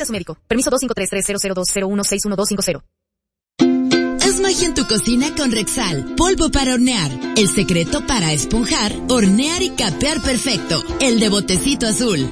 Consulte a su médico. Permiso 253-300-201-61250. Haz magia en tu cocina con Rexal, polvo para hornear. El secreto para esponjar, hornear y capear perfecto. El de botecito azul.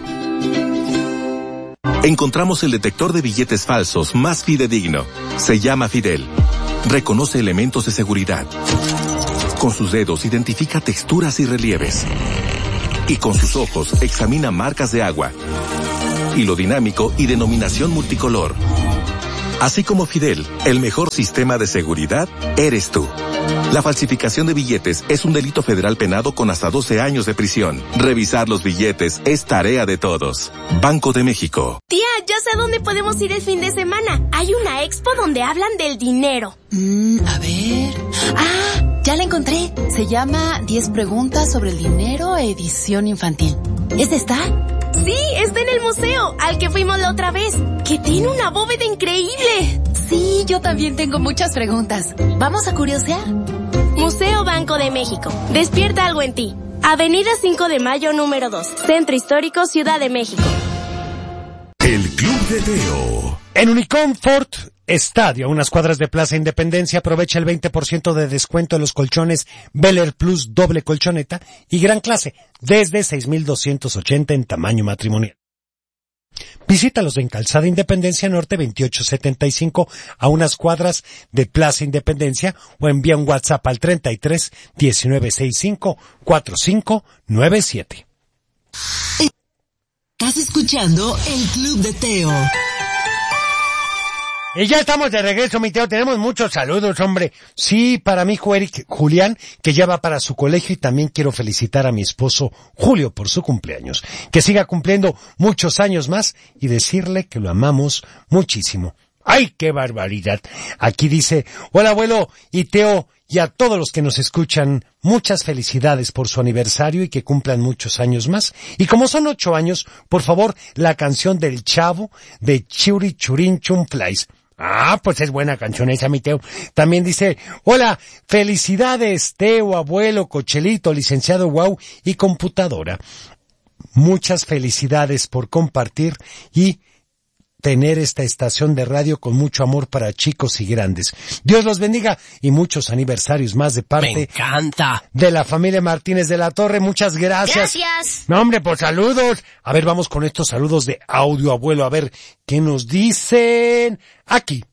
Encontramos el detector de billetes falsos más fidedigno. Se llama Fidel. Reconoce elementos de seguridad. Con sus dedos identifica texturas y relieves. Y con sus ojos examina marcas de agua. Hilo dinámico y denominación multicolor. Así como Fidel, el mejor sistema de seguridad eres tú. La falsificación de billetes es un delito federal penado con hasta 12 años de prisión. Revisar los billetes es tarea de todos. Banco de México. Tía, ya sé a dónde podemos ir el fin de semana. Hay una expo donde hablan del dinero. A ver... ¡Ah! Ya la encontré. Se llama 10 preguntas sobre el dinero, edición infantil. ¿Esta está? Sí, está en el museo, al que fuimos la otra vez, que tiene una bóveda increíble. Sí, yo también tengo muchas preguntas. ¿Vamos a curiosear? Museo Banco de México. Despierta algo en ti. Avenida 5 de Mayo, número 2. Centro Histórico, Ciudad de México. El Club de Teo. En Unicomfort Estadio, a unas cuadras de Plaza Independencia, aprovecha el 20% de descuento de los colchones Bel Air Plus doble colchoneta y gran clase, desde 6,280 en tamaño matrimonial. Visítalos en Calzada Independencia Norte 2875, a unas cuadras de Plaza Independencia, o envía un WhatsApp al 33 1965 4597. Estás escuchando el Club de Teo. Y ya estamos de regreso, mi Teo. Tenemos muchos saludos, hombre. Sí, para mi hijo Eric Julián, que ya va para su colegio, y también quiero felicitar a mi esposo Julio por su cumpleaños. Que siga cumpliendo muchos años más y decirle que lo amamos muchísimo. ¡Ay, qué barbaridad! Aquí dice, hola abuelo y Teo, y a todos los que nos escuchan, muchas felicidades por su aniversario y que cumplan muchos años más. Y como son 8 años, por favor, la canción del Chavo de Churi Churin Chumflies. Ah, pues es buena canción esa, mi Teo. También dice, hola, felicidades, Teo, abuelo, Cochelito, licenciado Guau y computadora. Muchas felicidades por compartir y tener esta estación de radio con mucho amor para chicos y grandes. Dios los bendiga y muchos aniversarios más de parte... Me encanta. ...de la familia Martínez de la Torre. Muchas gracias. Gracias. No, hombre, pues saludos. A ver, vamos con estos saludos de audio, abuelo. A ver, ¿qué nos dicen? Aquí.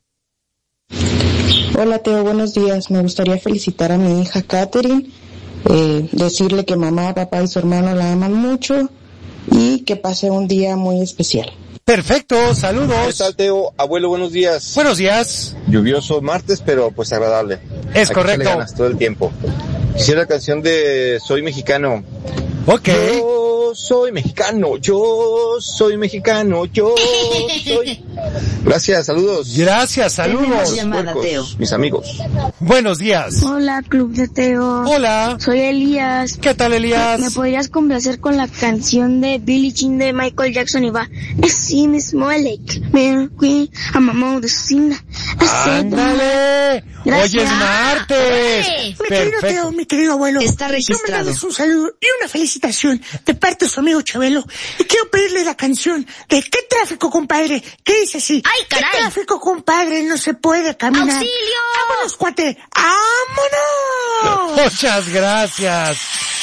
Hola, Teo, buenos días. Me gustaría felicitar a mi hija Katherine, decirle que mamá, papá y su hermano la aman mucho y que pase un día muy especial. Perfecto, saludos. ¿Qué tal, Teo? Abuelo, buenos días. Buenos días. Lluvioso martes, pero pues agradable. Es Aquí correcto. ganas todo el tiempo. Quisiera la canción de Soy Mexicano. Ok. Yo soy mexicano, yo soy mexicano, yo soy... Gracias, saludos. Gracias, saludos. Llamada, Teo. Mis amigos. Buenos días. Hola, Club de Teo. Hola. Soy Elías. ¿Qué tal, Elías? ¿Me podrías complacer con la canción de Billie Jean de Michael Jackson? Y va, así mismo, like, Mary Queen, a mamá de Cina. ¡Ándale! Hoy es martes. Mi querido Teo, mi querido abuelo. Está registrado. Yo me un saludo y una felicitación de parte de su amigo Chabelo. Y quiero pedirle la canción de ¿Qué tráfico, compadre? ¿Qué dice así? ¡Ay, caray! ¿Qué tráfico, compadre? No se puede caminar. ¡Auxilio! ¡Vámonos, cuate! ¡Vámonos! Muchas gracias.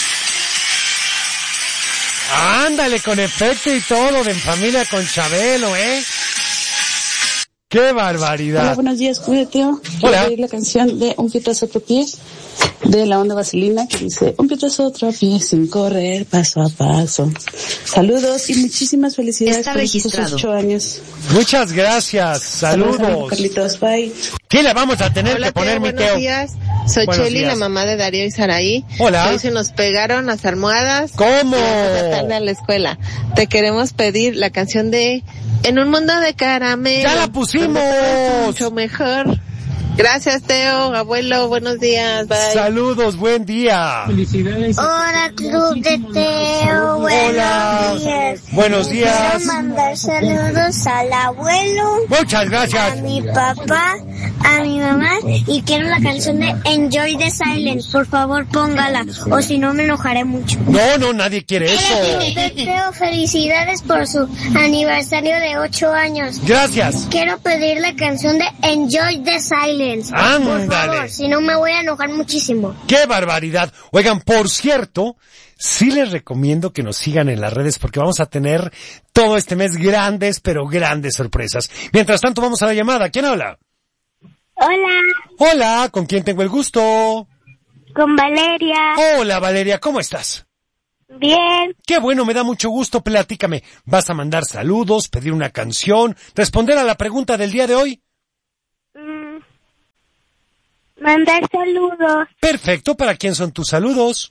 Ándale, con efecto y todo, de En Familia con Chabelo, ¿eh? ¡Qué barbaridad! Hola, buenos días, Teo. Hola. Quiero pedir la canción de Un pie tras otro pie, de la onda Vaselina, que dice, un pie tras otro pie, sin correr, paso a paso. Saludos y muchísimas felicidades. Está por registrado. estos 8 años. Muchas gracias. Saludos. Carlitos, bye. ¿Qué le vamos a tener Hola, que poner, Teo, mi buenos Teo? días. Soy Buenos Cheli, días. la mamá de Darío y Saraí. Hola. Hoy se nos pegaron las almohadas. ¿Cómo? Esta tarde a la escuela. Te queremos pedir la canción de En un mundo de caramelo. ¡Ya la pusimos! Mucho mejor. Gracias, Teo, abuelo, buenos días, bye. Saludos, buen día. Felicidades. Hola, Club de Teo. Hola. Buenos días. Quiero mandar saludos al abuelo, Muchas a gracias. mi papá, a mi mamá y quiero la canción de Enjoy the Silence. Por favor, póngala, o si no me enojaré mucho. No, nadie quiere eso. Deseo felicidades por su aniversario de 8 años. Gracias. Quiero pedir la canción de Enjoy the Silence. Ándale. Por favor, si no me voy a enojar muchísimo. ¡Qué barbaridad! Oigan, por cierto, sí les recomiendo que nos sigan en las redes porque vamos a tener todo este mes grandes, pero grandes sorpresas. Mientras tanto, vamos a la llamada. ¿Quién habla? Hola. Hola, ¿con quién tengo el gusto? Con Valeria. Hola, Valeria, ¿cómo estás? Bien. Qué bueno, me da mucho gusto, platícame. ¿Vas a mandar saludos, pedir una canción, responder a la pregunta del día de hoy? Mandar saludos. Perfecto, ¿para quién son tus saludos?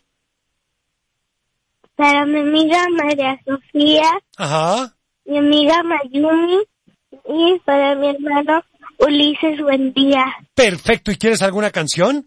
Para mi amiga María Sofía. Ajá. Mi amiga Mayumi. Y para mi hermano Ulises Buendía. Perfecto, ¿y quieres alguna canción?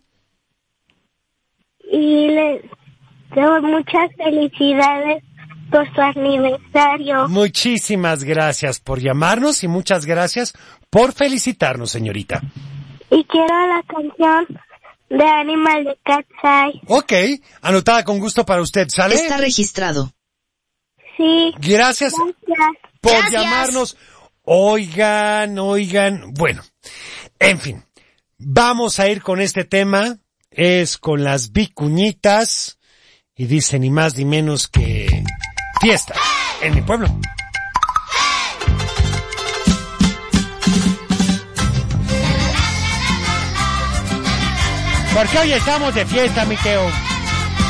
Y les doy muchas felicidades por su aniversario. Muchísimas gracias por llamarnos y muchas gracias por felicitarnos, señorita. Y quiero la canción de Animal de Cat's Eye. Ok, anotada con gusto para usted, ¿sale? Está registrado. Sí. Gracias por llamarnos. Oigan, bueno, en fin, vamos a ir con este tema, es con las vicuñitas, y dice ni más ni menos que fiesta en mi pueblo. Porque hoy estamos de fiesta, mi Teo.